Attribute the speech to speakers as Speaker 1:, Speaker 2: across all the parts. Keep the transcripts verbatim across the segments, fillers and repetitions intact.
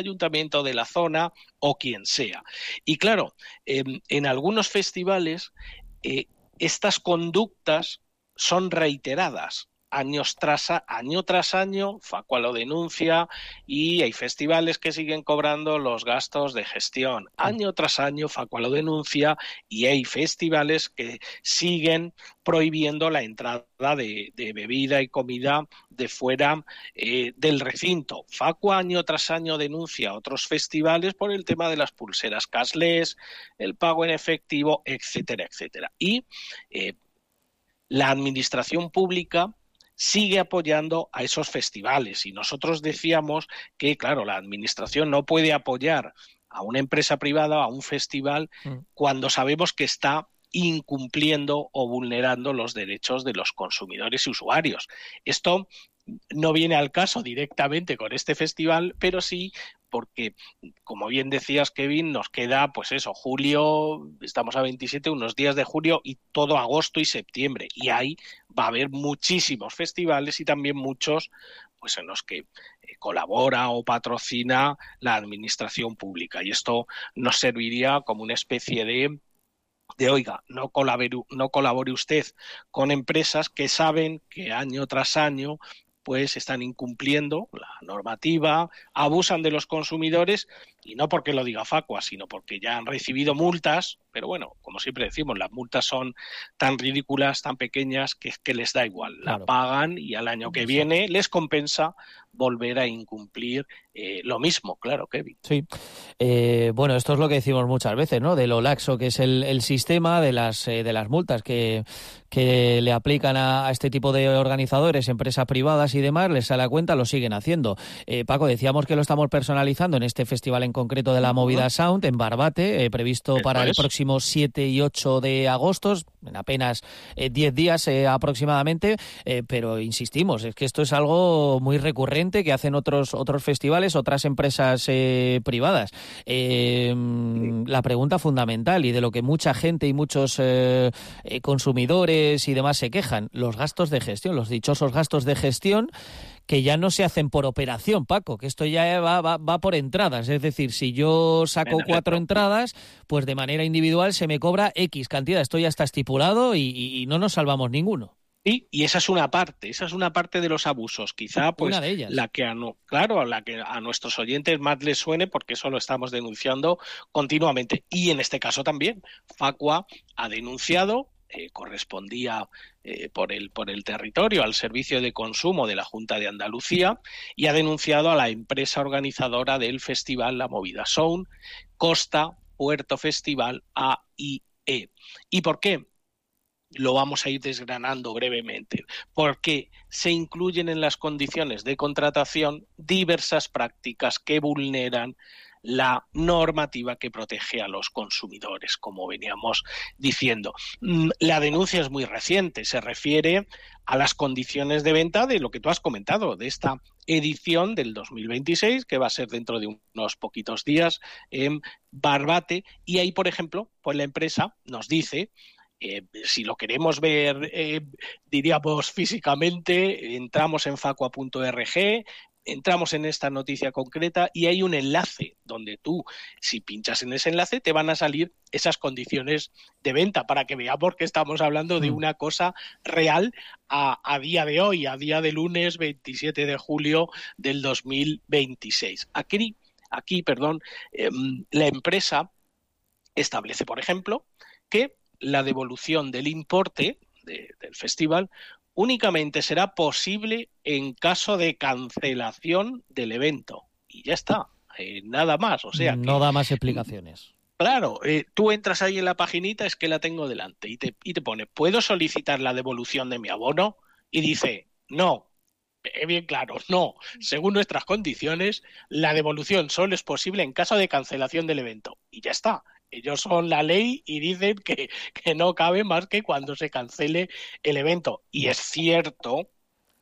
Speaker 1: ayuntamiento de la zona o quien sea. Y claro, eh, en algunos festivales eh, estas conductas son reiteradas. Años tras a, año tras año, Facua lo denuncia y hay festivales que siguen cobrando los gastos de gestión. Año tras año, Facua lo denuncia y hay festivales que siguen prohibiendo la entrada de, de bebida y comida de fuera eh, del recinto. Facua año tras año denuncia a otros festivales por el tema de las pulseras cashless, el pago en efectivo, etcétera, etcétera. Y eh, la administración pública sigue apoyando a esos festivales y nosotros decíamos que, claro, la administración no puede apoyar a una empresa privada, a un festival, mm. cuando sabemos que está incumpliendo o vulnerando los derechos de los consumidores y usuarios. Esto no viene al caso directamente con este festival, pero sí porque, como bien decías, Kevin, nos queda, pues eso, julio, estamos a veintisiete, unos días de julio y todo agosto y septiembre. Y ahí va a haber muchísimos festivales y también muchos pues en los que eh, colabora o patrocina la administración pública. Y esto nos serviría como una especie de de oiga, no colabore, no colabore usted con empresas que saben que año tras año pues están incumpliendo la normativa, abusan de los consumidores y no porque lo diga Facua, sino porque ya han recibido multas, pero bueno, como siempre decimos, las multas son tan ridículas, tan pequeñas que, que les da igual, claro. La pagan y al año que viene les compensa volver a incumplir eh, lo mismo, claro, Kevin.
Speaker 2: Sí, eh, bueno, esto es lo que decimos muchas veces, ¿no? De lo laxo que es el, el sistema, de las eh, de las multas que, que le aplican a, a este tipo de organizadores, empresas privadas y demás, les sale a cuenta, lo siguen haciendo. Eh, Paco, decíamos que lo estamos personalizando en este festival en concreto de la Movida Sound, en Barbate, eh, previsto Esto para es. el próximo siete y ocho de agosto, en apenas eh, diez días eh, aproximadamente, eh, pero insistimos, es que esto es algo muy recurrente que hacen otros otros festivales, otras empresas eh, privadas. Eh, sí. La pregunta fundamental y de lo que mucha gente y muchos eh, eh, consumidores y demás se quejan, los gastos de gestión, los dichosos gastos de gestión que ya no se hacen por operación, Paco, que esto ya va, va, va por entradas. Es decir, si yo saco Venga, cuatro esto. entradas, pues de manera individual se me cobra X cantidad. Esto ya está estipulado y, y, y no nos salvamos ninguno.
Speaker 1: Sí, y esa es una parte, esa es una parte de los abusos, quizá pues
Speaker 2: una de ellas.
Speaker 1: la que a no, claro, la que a nuestros oyentes más les suene porque eso lo estamos denunciando continuamente. Y en este caso también, Facua ha denunciado, eh, correspondía eh, por el por el territorio al Servicio de Consumo de la Junta de Andalucía y ha denunciado a la empresa organizadora del festival La Movida Sound, Costa Puerto Festival A I E. ¿Y por qué? Lo vamos a ir desgranando brevemente, porque se incluyen en las condiciones de contratación diversas prácticas que vulneran la normativa que protege a los consumidores, como veníamos diciendo. La denuncia es muy reciente, se refiere a las condiciones de venta de lo que tú has comentado, de esta edición del dos mil veintiséis, que va a ser dentro de unos poquitos días en Barbate, y ahí, por ejemplo, pues la empresa nos dice... Eh, si lo queremos ver, eh, diríamos físicamente, entramos en facua punto org, entramos en esta noticia concreta y hay un enlace donde tú, si pinchas en ese enlace, te van a salir esas condiciones de venta para que veamos que estamos hablando de una cosa real a, a día de hoy, a día de lunes veintisiete de julio del dos mil veintiséis. Aquí, aquí perdón, eh, la empresa establece, por ejemplo, que la devolución del importe de, del festival únicamente será posible en caso de cancelación del evento. Y ya está, eh, nada más. O sea,
Speaker 2: no
Speaker 1: que,
Speaker 2: da más explicaciones.
Speaker 1: Claro, eh, tú entras ahí en la paginita, es que la tengo delante, y te, y te pone, ¿puedo solicitar la devolución de mi abono? Y dice, no. Eh, bien claro, no. Según nuestras condiciones, la devolución solo es posible en caso de cancelación del evento. Y ya está. Ellos son la ley y dicen que, que no cabe más que cuando se cancele el evento. Y es cierto,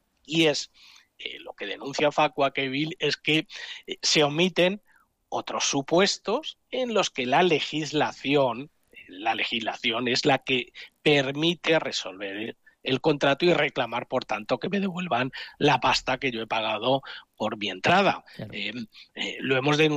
Speaker 1: y es eh, lo que denuncia Facua, Kevin, es que eh, se omiten otros supuestos en los que la legislación, la legislación es la que permite resolver el contrato y reclamar, por tanto, que me devuelvan la pasta que yo he pagado por mi entrada. Claro. Eh, eh, lo hemos denunciado